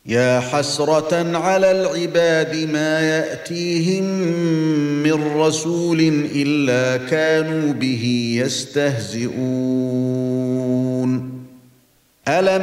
يا حسرة على العباد ما يأتيهم من رسول إلا كانوا به يستهزئون. ألم